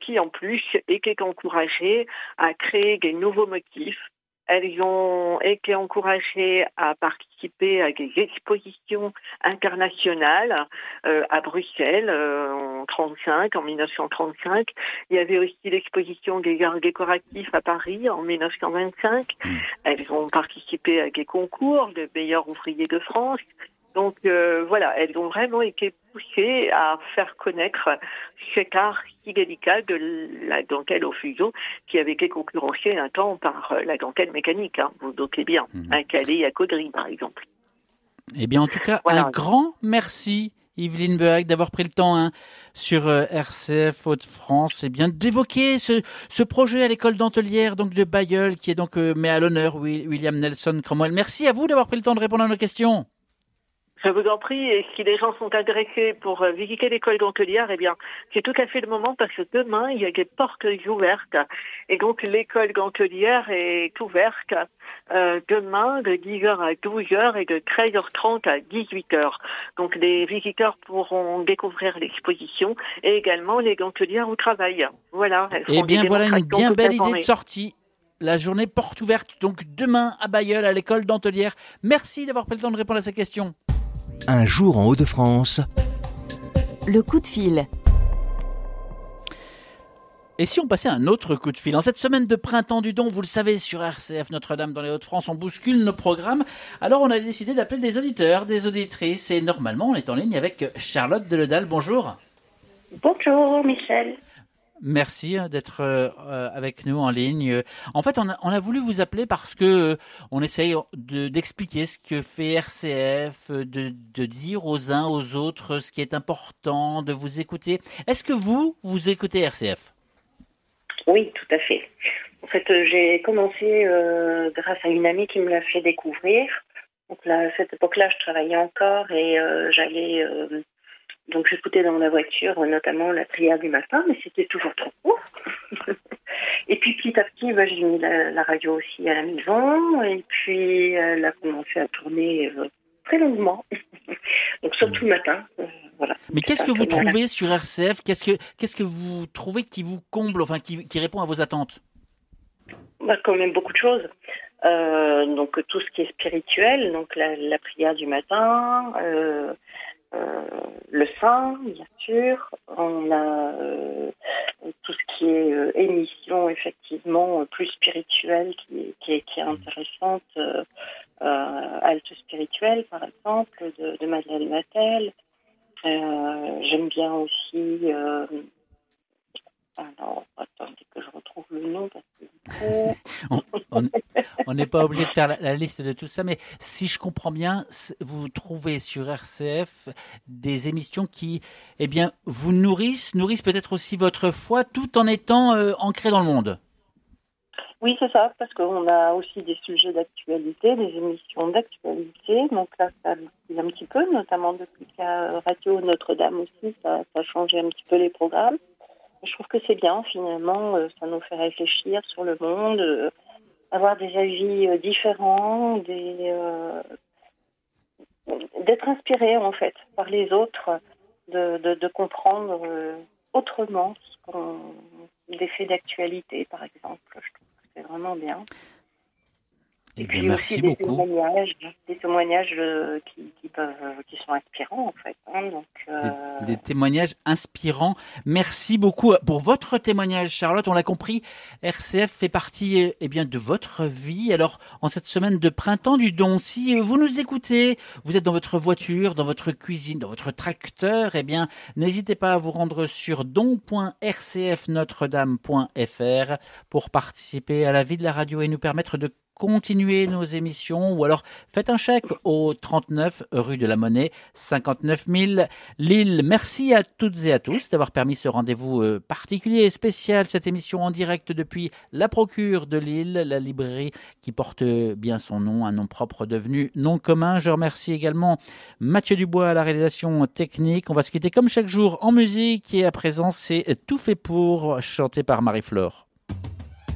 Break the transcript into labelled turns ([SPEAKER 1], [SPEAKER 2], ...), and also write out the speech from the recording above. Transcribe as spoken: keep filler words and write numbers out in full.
[SPEAKER 1] qui en plus étaient encouragées à créer des nouveaux motifs. Elles ont été encouragées à participer à des expositions internationales euh, à Bruxelles euh, en trente-cinq, en mille neuf cent trente-cinq. Il y avait aussi l'exposition des arts décoratifs à Paris en mille neuf cent vingt-cinq. Elles ont participé à des concours de meilleurs ouvriers de France. Donc euh, voilà, elles ont vraiment été poussées à faire connaître cet art si délicat de la dentelle au fuseau qui avait été concurrencé un temps par la dentelle mécanique. Hein, vous doutez bien, mmh. un Calais à Caudry par exemple.
[SPEAKER 2] Eh bien en tout cas, voilà. Un grand merci Yveline Boeck d'avoir pris le temps hein, sur euh, R C F Hauts-de-France et bien d'évoquer ce, ce projet à l'école dentelière donc de Bailleul qui est donc euh, met à l'honneur William Nelson Cromwell. Merci à vous d'avoir pris le temps de répondre à nos questions.
[SPEAKER 1] Je vous en prie, et si les gens sont intéressés pour visiter l'école dentelière, eh bien, c'est tout à fait le moment parce que demain, il y a des portes ouvertes. Et donc, l'école dentelière est ouverte euh, demain de dix heures à douze heures et de treize heures trente à dix-huit heures. Donc, les visiteurs pourront découvrir l'exposition et également les dentelières au travail. Voilà.
[SPEAKER 2] Eh bien, voilà une bien belle idée de sortie. La journée porte ouverte, donc demain à Bailleul, à l'école dentelière. Merci d'avoir pris le temps de répondre à ces questions.
[SPEAKER 3] Un jour en Hauts-de-France.
[SPEAKER 4] Le coup de fil.
[SPEAKER 2] Et si on passait un autre coup de fil ? En cette semaine de printemps du don, vous le savez, sur R C F Notre-Dame dans les Hauts-de-France, on bouscule nos programmes. Alors on a décidé d'appeler des auditeurs, des auditrices. Et normalement, on est en ligne avec Charlotte Deledal. Bonjour.
[SPEAKER 5] Bonjour Michel.
[SPEAKER 2] Merci d'être euh, avec nous en ligne. En fait, on a, on a voulu vous appeler parce que euh, on essaye de, d'expliquer ce que fait R C F, de, de dire aux uns aux autres ce qui est important, de vous écouter. Est-ce que vous, vous écoutez R C F ?
[SPEAKER 5] Oui, tout à fait. En fait, euh, j'ai commencé euh, grâce à une amie qui me l'a fait découvrir. Donc là, à cette époque-là, je travaillais encore et euh, j'allais... Euh, Donc j'écoutais dans la voiture notamment la prière du matin, mais c'était toujours trop court. Et puis petit à petit, bah, j'ai mis la, la radio aussi à la maison, et puis elle a commencé à tourner euh, très longuement. Donc surtout le matin. Euh, voilà.
[SPEAKER 2] Mais qu'est-ce que vous trouvez sur R C F ? Qu'est-ce que qu'est-ce que vous trouvez qui vous comble, enfin qui, qui répond à vos attentes ?
[SPEAKER 5] Bah, quand même beaucoup de choses. Euh, donc tout ce qui est spirituel, donc la, la prière du matin. Euh, Euh, le saint, bien sûr. On a euh, tout ce qui est euh, émission, effectivement, euh, plus spirituelle, qui est, qui est, qui est intéressante. Euh, euh, Halte spirituelle, par exemple, de, de Madeleine Mattel. Euh, j'aime bien aussi... Euh, alors, attendez que je retrouve le nom, parce que...
[SPEAKER 2] On n'est pas obligé de faire la, la liste de tout ça, mais si je comprends bien, vous trouvez sur R C F des émissions qui, eh bien, vous nourrissent, nourrissent peut-être aussi votre foi, tout en étant euh, ancrées dans le monde.
[SPEAKER 5] Oui, c'est ça, parce qu'on a aussi des sujets d'actualité, des émissions d'actualité. Donc là, ça bouge un petit peu, notamment depuis qu'à Radio Notre-Dame aussi, ça, ça a changé un petit peu les programmes. Je trouve que c'est bien, finalement, ça nous fait réfléchir sur le monde, euh, avoir des avis euh, différents, des, euh, d'être inspiré, en fait, par les autres, de, de, de comprendre euh, autrement ce qu'on, des faits d'actualité, par exemple. Je trouve que c'est vraiment bien.
[SPEAKER 2] Et,
[SPEAKER 5] Et
[SPEAKER 2] bien,
[SPEAKER 5] puis
[SPEAKER 2] merci
[SPEAKER 5] aussi des
[SPEAKER 2] beaucoup.
[SPEAKER 5] témoignages, des témoignages euh, qui, qui, peuvent, qui sont inspirants, en fait. Hein, donc, euh...
[SPEAKER 2] des, des témoignages inspirants. Merci beaucoup pour votre témoignage, Charlotte. On l'a compris, R C F fait partie eh bien, de votre vie. Alors, en cette semaine de printemps du don, si vous nous écoutez, vous êtes dans votre voiture, dans votre cuisine, dans votre tracteur, eh bien, n'hésitez pas à vous rendre sur don point r c f notre dame point f r pour participer à la vie de la radio et nous permettre de continuer nos émissions, ou alors faites un chèque au trente-neuf rue de la Monnaie, cinquante-neuf mille Lille. Merci à toutes et à tous d'avoir permis ce rendez-vous particulier et spécial, cette émission en direct depuis la Procure de Lille, la librairie qui porte bien son nom, un nom propre devenu nom commun. Je remercie également Mathieu Dubois à la réalisation technique. On va se quitter comme chaque jour en musique et à présent c'est Tout fait pour, chanté par Marie-Flore.